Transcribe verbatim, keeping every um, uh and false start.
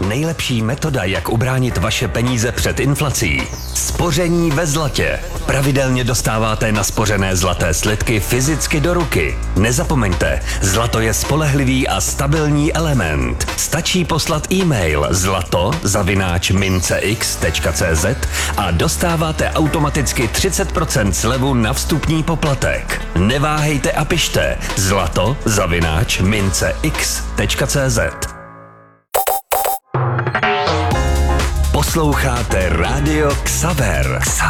Nejlepší metoda, jak ubránit vaše peníze před inflací. Spoření ve zlatě. Pravidelně dostáváte naspořené zlaté slitky fyzicky do ruky. Nezapomeňte, zlato je spolehlivý a stabilní element. Stačí poslat e-mail zlato zavináč mincex tečka cz a dostáváte automaticky třicet procent slevu na vstupní poplatek. Neváhejte a pište zlato zavináč mincex tečka cz. Posloucháte Rádio Xaver. Xaver.